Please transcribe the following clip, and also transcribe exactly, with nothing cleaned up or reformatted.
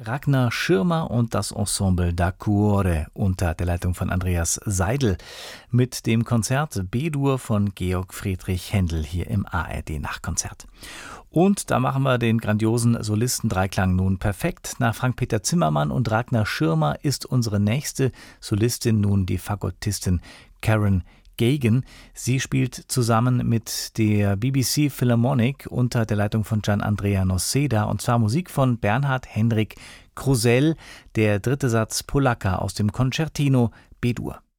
Ragnar Schirmer und das Ensemble da Cuore unter der Leitung von Andreas Seidel mit dem Konzert B-Dur von Georg Friedrich Händel hier im A R D-Nachtkonzert. Und da machen wir den grandiosen Solistendreiklang nun perfekt. Nach Frank-Peter Zimmermann und Ragnar Schirmer ist unsere nächste Solistin nun die Fagottistin Karen Gagan. Sie spielt zusammen mit der B B C Philharmonic unter der Leitung von Gian Andrea Noseda und zwar Musik von Bernhard Henrik Krusell, der dritte Satz Polacca aus dem Concertino B-Dur.